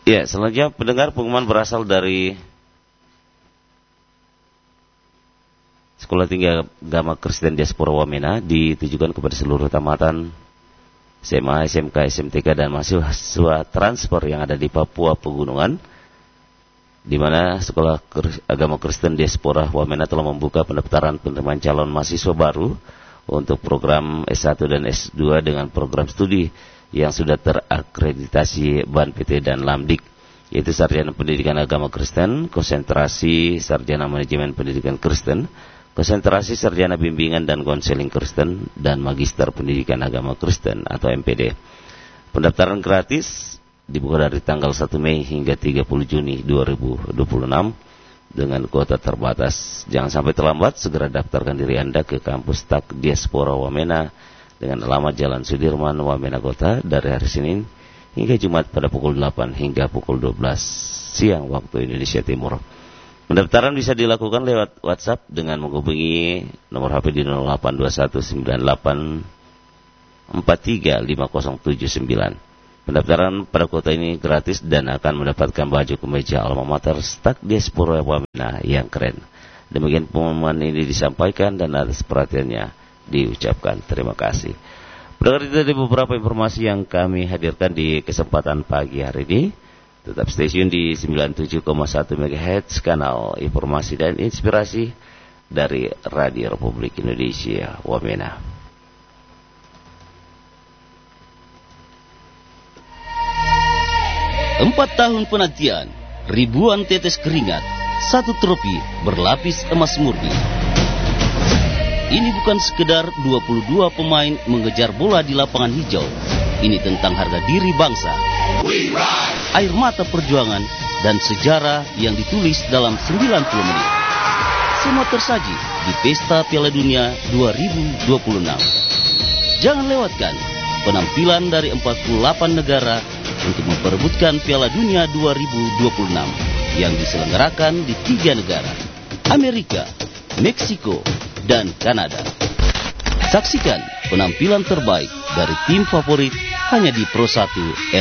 Ya, selanjutnya pendengar pengumuman berasal dari Sekolah Tinggi Agama Kristen Diaspora Wamena ditujukan kepada seluruh tamatan SMA, SMK, SMTK dan mahasiswa transfer yang ada di Papua Pegunungan, di mana Sekolah Agama Kristen Diaspora Wamena telah membuka pendaftaran penerimaan calon mahasiswa baru untuk program S1 dan S2 dengan program studi yang sudah terakreditasi BAN PT dan Lamdik, yaitu Sarjana Pendidikan Agama Kristen, konsentrasi Sarjana Manajemen Pendidikan Kristen, konsentrasi Sarjana Bimbingan dan Konseling Kristen, dan Magister Pendidikan Agama Kristen atau MPD. Pendaftaran gratis dibuka dari tanggal 1 Mei hingga 30 Juni 2026 dengan kuota terbatas. Jangan sampai terlambat, segera daftarkan diri Anda ke kampus TAK Diaspora Wamena dengan alamat Jalan Sudirman, Wamena Kota dari hari Senin hingga Jumat pada pukul 8 hingga pukul 12 siang waktu Indonesia Timur. Pendaftaran bisa dilakukan lewat WhatsApp dengan menghubungi nomor HP di 082198435079. Pendaftaran pada kuota ini gratis dan akan mendapatkan baju kemeja alma mater TAK Diaspora Wamena yang keren. Demikian pengumuman ini disampaikan dan atas perhatiannya diucapkan terima kasih. Pendengar, itu tadi beberapa informasi yang kami hadirkan di kesempatan pagi hari ini. Tetap stay tune di 97,1 MHz kanal informasi dan inspirasi dari Radio Republik Indonesia Wamena. Empat tahun penantian, ribuan tetes keringat, satu trofi berlapis emas murni. Ini bukan sekedar 22 pemain mengejar bola di lapangan hijau. Ini tentang harga diri bangsa, air mata perjuangan, dan sejarah yang ditulis dalam 90 menit. Semua tersaji di Pesta Piala Dunia 2026. Jangan lewatkan penampilan dari 48 negara untuk memperebutkan Piala Dunia 2026 yang diselenggarakan di 3 negara, Amerika, Meksiko, dan Kanada. Saksikan penampilan terbaik dari tim favorit hanya di Pro 1